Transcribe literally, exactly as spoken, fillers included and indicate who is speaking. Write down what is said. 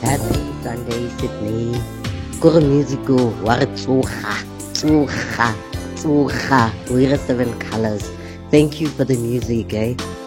Speaker 1: Happy Sunday, Sydney. Kore music o wa re tsoga, tsoga, tsoga. We're seven colors. Thank you for the music, eh?